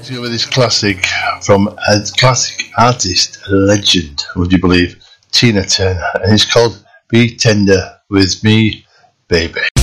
With this classic from a classic artist, a legend, would you believe, Tina Turner, and it's called Be Tender With Me, Baby.